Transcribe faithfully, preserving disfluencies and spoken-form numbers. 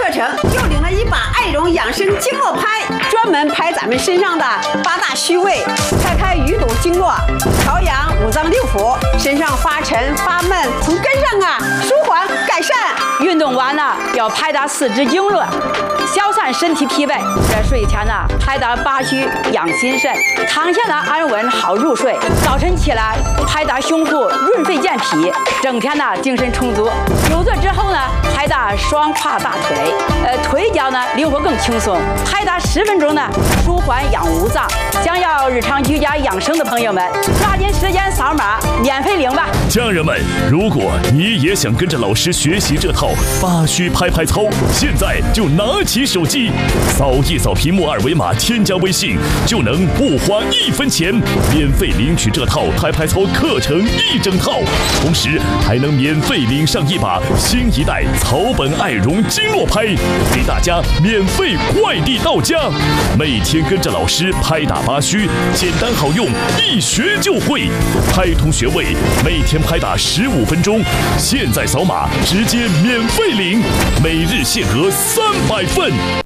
课程，又领了一把爱绒养生经络拍，专门拍咱们身上的八大虚位，拍开淤堵经络，调养五脏六腑，身上发沉发闷从根上啊舒缓改善。 运动完呢，要拍打四肢经络，消散身体疲惫。在睡前呢，拍打八虚养心肾，躺下呢安稳好入睡。早晨起来拍打胸腹润肺健脾，整天呢精神充足。久坐之后呢，拍打双胯大腿，呃腿脚呢灵活更轻松。拍打十分钟呢，舒缓养五脏。想要日常居家养生的朋友们，抓紧时间扫码免费领吧。 家人们，如果你也想跟着老师学习这套八虚拍拍操，现在就拿起手机，扫一扫屏幕二维码，添加微信，就能不花一分钱免费领取这套拍拍操课程一整套，同时还能免费领上一把新一代草本爱绒经络拍，给大家免费快递到家。每天跟着老师拍打八虚，简单好用，一学就会。拍通穴位，每天拍打十五分钟，现在扫码直接免费领，每日限额三百份。